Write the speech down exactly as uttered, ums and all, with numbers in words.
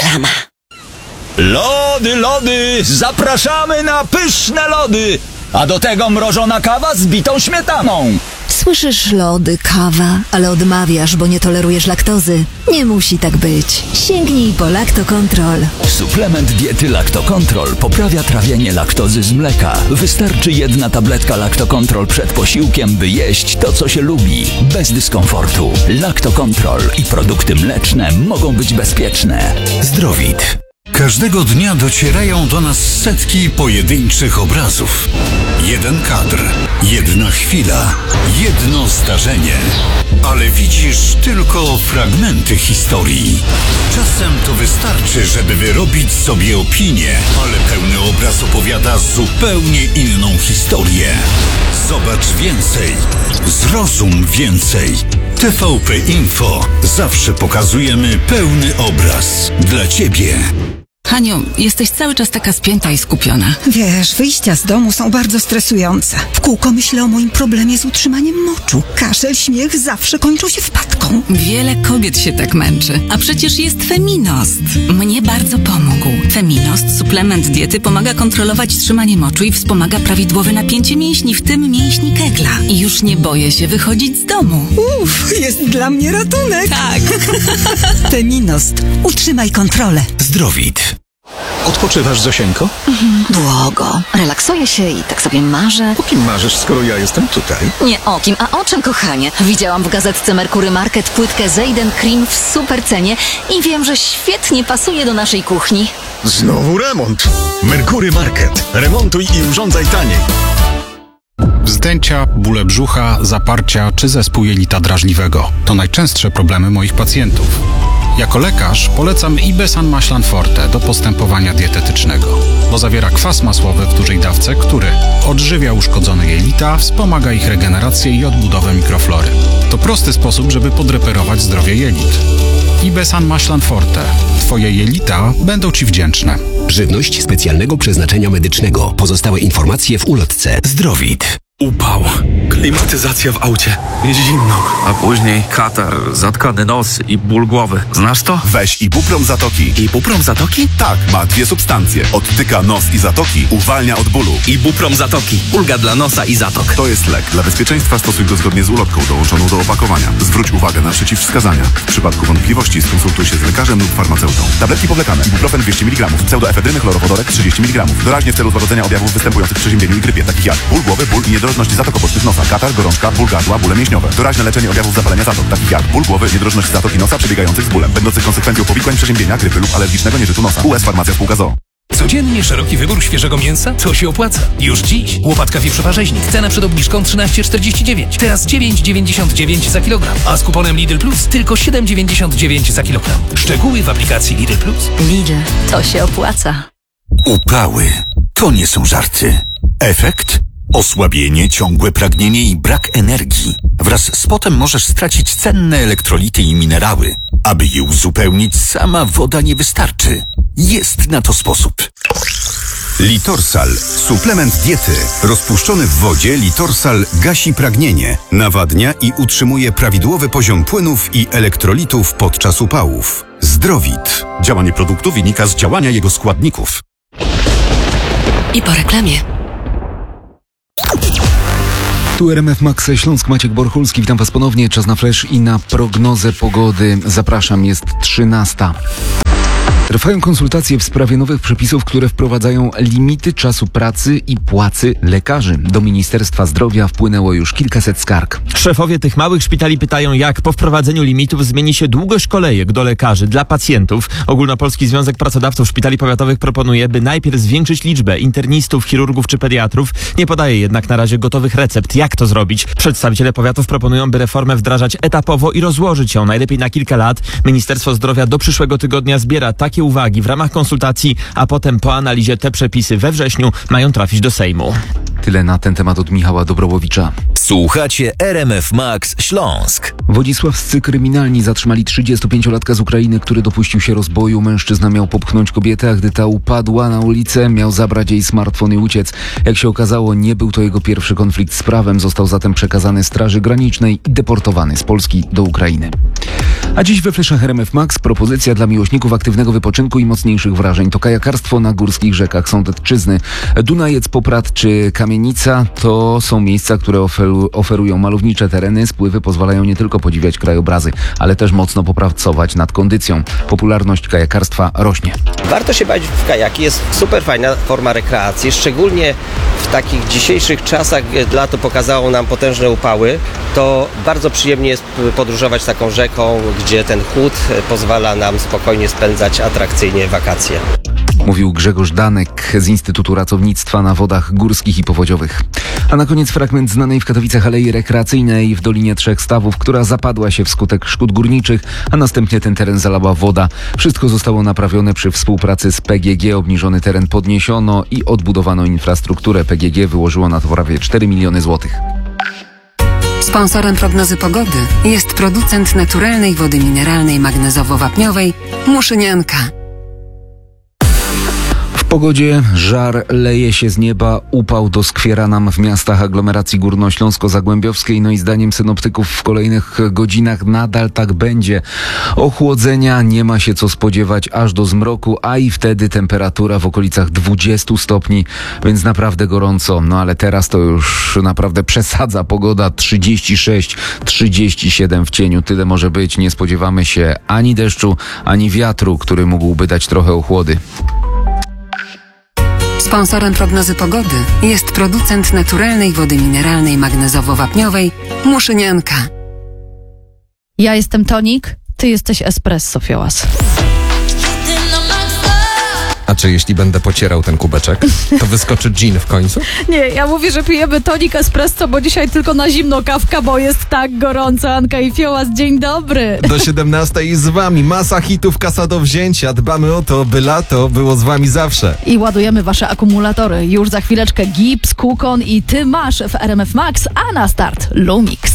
reklama. Lody, lody! Zapraszamy na pyszne lody! A do tego mrożona kawa z bitą śmietaną. Słyszysz lody, kawa, ale odmawiasz, bo nie tolerujesz laktozy. Nie musi tak być. Sięgnij po Lactocontrol. Suplement diety Lactocontrol poprawia trawienie laktozy z mleka. Wystarczy jedna tabletka Lactocontrol przed posiłkiem, by jeść to, co się lubi, bez dyskomfortu. Lactocontrol i produkty mleczne mogą być bezpieczne. Zdrowit. Każdego dnia docierają do nas setki pojedynczych obrazów. Jeden kadr, jedna chwila, jedno zdarzenie. Ale widzisz tylko fragmenty historii. Czasem to wystarczy, żeby wyrobić sobie opinię, ale pełny obraz opowiada zupełnie inną historię. Zobacz więcej, zrozum więcej. T V P Info. Zawsze pokazujemy pełny obraz. Dla Ciebie. Haniu, jesteś cały czas taka spięta i skupiona. Wiesz, wyjścia z domu są bardzo stresujące. W kółko myślę o moim problemie z utrzymaniem moczu. Kaszel, śmiech zawsze kończą się wpadką. Wiele kobiet się tak męczy. A przecież jest Feminost. Mnie bardzo pomógł. Feminost, suplement diety, pomaga kontrolować trzymanie moczu i wspomaga prawidłowe napięcie mięśni, w tym mięśni kegla. I już nie boję się wychodzić z domu. Uff, jest dla mnie ratunek. Tak. Feminost. Utrzymaj kontrolę. Zdrowit. Odpoczywasz, Zosieńko? Mhm, długo. Relaksuję się i tak sobie marzę. O kim marzysz, skoro ja jestem tutaj? Nie o kim, a o czym, kochanie? Widziałam w gazetce Merkury Market płytkę Zejden Cream w super cenie i wiem, że świetnie pasuje do naszej kuchni. Znowu remont. Merkury Market. Remontuj i urządzaj taniej. Wzdęcia, bóle brzucha, zaparcia czy zespół jelita drażliwego to najczęstsze problemy moich pacjentów. Jako lekarz polecam Ibesan Maślan Forte do postępowania dietetycznego, bo zawiera kwas masłowy w dużej dawce, który odżywia uszkodzone jelita, wspomaga ich regenerację i odbudowę mikroflory. To prosty sposób, żeby podreperować zdrowie jelit. Ibesan Maślan Forte. Twoje jelita będą Ci wdzięczne. Żywność specjalnego przeznaczenia medycznego. Pozostałe informacje w ulotce. Zdrowit. Upał, klimatyzacja w aucie, zimno, a później katar, zatkany nos i ból głowy. Znasz to? Weź Ibuprom Zatoki. Ibuprom Zatoki? Tak, ma dwie substancje. Odtyka nos i zatoki, uwalnia od bólu. Ibuprom Zatoki. Ulga dla nosa i zatok. To jest lek. Dla bezpieczeństwa stosuj go zgodnie z ulotką dołączoną do opakowania. Zwróć uwagę na przeciwwskazania. W przypadku wątpliwości skonsultuj się z lekarzem lub farmaceutą. Tabletki powlekane. Ibuprofen dwieście miligramów. Pseudoefedryny chlorowodorek trzydzieści miligramów. Doraźnie w celu złagodzenia objawów występujących w przeziębieniu i grypie, takich jak ból głowy, ból i niedrożności zatok obocznych nosa, katar, gorączka, ból gardła, bóle mięśniowe. Doraźne leczenie objawów zapalenia zatok, takich jak ból głowy, niedrożność zatoki nosa przebiegających z bólem, będących konsekwencją powikłań przeziębienia, grypy lub alergicznego nieżytu nosa. U S Farmacja Spółka z o o. Codziennie szeroki wybór świeżego mięsa? To się opłaca. Już dziś. Łopatka wieprzoparzeźnik. Cena przed obniżką trzynaście czterdzieści dziewięć. Teraz dziewięć dziewięćdziesiąt dziewięć za kilogram. A z kuponem Lidl Plus tylko siedem dziewięćdziesiąt dziewięć za kilogram. Szczegóły w aplikacji Lidl Plus. Lidl, to się opłaca. Upały. To nie są żarty. Efekt? Osłabienie, ciągłe pragnienie i brak energii. Wraz z potem możesz stracić cenne elektrolity i minerały. Aby je uzupełnić, sama woda nie wystarczy. Jest na to sposób. Litorsal. Suplement diety. Rozpuszczony w wodzie Litorsal gasi pragnienie, nawadnia i utrzymuje prawidłowy poziom płynów i elektrolitów podczas upałów. Zdrowit. Działanie produktu wynika z działania jego składników. I po reklamie. Tu R M F Max Śląsk, Maciek Borchulski. Witam Was ponownie. Czas na flash i na prognozę pogody. Zapraszam, jest trzynasta. Trwają konsultacje w sprawie nowych przepisów, które wprowadzają limity czasu pracy i płacy lekarzy. Do Ministerstwa Zdrowia wpłynęło już kilkaset skarg. Szefowie tych małych szpitali pytają, jak po wprowadzeniu limitów zmieni się długość kolejek do lekarzy dla pacjentów. Ogólnopolski Związek Pracodawców Szpitali Powiatowych proponuje, by najpierw zwiększyć liczbę internistów, chirurgów czy pediatrów. Nie podaje jednak na razie gotowych recept, jak to zrobić. Przedstawiciele powiatów proponują, by reformę wdrażać etapowo i rozłożyć ją najlepiej na kilka lat. Ministerstwo Zdrowia do przyszłego tygodnia zbiera takie uwagi w ramach konsultacji, a potem po analizie te przepisy we wrześniu mają trafić do Sejmu. Tyle na ten temat od Michała Dobrołowicza. Słuchacie R M F Max Śląsk. Wodzisławscy kryminalni zatrzymali trzydziestopięciolatka z Ukrainy, który dopuścił się rozboju. Mężczyzna miał popchnąć kobietę, a gdy ta upadła na ulicę, miał zabrać jej smartfon i uciec. Jak się okazało, nie był to jego pierwszy konflikt z prawem. Został zatem przekazany Straży Granicznej i deportowany z Polski do Ukrainy. A dziś we Fleszach R M F Max propozycja dla miłośników aktywnego wypoczynku i mocniejszych wrażeń. To kajakarstwo na górskich rzekach Sądecczyzny. Dunajec, Poprad czy Kamienica to są miejsca, które oferu- oferują malownicze tereny. Spływy pozwalają nie tylko podziwiać krajobrazy, ale też mocno popracować nad kondycją. Popularność kajakarstwa rośnie. Warto się bawić w kajaki, jest super fajna forma rekreacji, szczególnie w takich dzisiejszych czasach, lato pokazało nam potężne upały, to bardzo przyjemnie jest podróżować taką rzeką, gdzie ten chłód pozwala nam spokojnie spędzać atrakcyjnie wakacje. Mówił Grzegorz Danek z Instytutu Ratownictwa na Wodach Górskich i Powodziowych. A na koniec fragment znanej w Katowicach alei rekreacyjnej w Dolinie Trzech Stawów, która zapadła się wskutek szkód górniczych, a następnie ten teren zalała woda. Wszystko zostało naprawione przy współpracy z P G G. Obniżony teren podniesiono i odbudowano infrastrukturę. P G G wyłożyło na to prawie cztery miliony złotych. Sponsorem prognozy pogody jest producent naturalnej wody mineralnej magnezowo-wapniowej Muszynianka. W pogodzie żar leje się z nieba, upał doskwiera nam w miastach aglomeracji górnośląsko-zagłębiowskiej, no i zdaniem synoptyków w kolejnych godzinach nadal tak będzie. Ochłodzenia nie ma się co spodziewać aż do zmroku, a i wtedy temperatura w okolicach dwudziestu stopni, więc naprawdę gorąco. No ale teraz to już naprawdę przesadza pogoda, trzydzieści sześć trzydzieści siedem w cieniu. Tyle może być, nie spodziewamy się ani deszczu, ani wiatru, który mógłby dać trochę ochłody. Sponsorem prognozy pogody jest producent naturalnej wody mineralnej magnezowo-wapniowej Muszynianka. Ja jestem tonik, ty jesteś espresso, Fiołas. A czy jeśli będę pocierał ten kubeczek, to wyskoczy gin w końcu? Nie, ja mówię, że pijemy tonik espresso, bo dzisiaj tylko na zimno kawka, bo jest tak gorąco. Anka i Fiołas, dzień dobry. Do siedemnastej z wami masa hitów, kasa do wzięcia. Dbamy o to, by lato było z wami zawsze. I ładujemy wasze akumulatory. Już za chwileczkę Gips, Kukon i ty masz w R M F Max, a na start Lumix.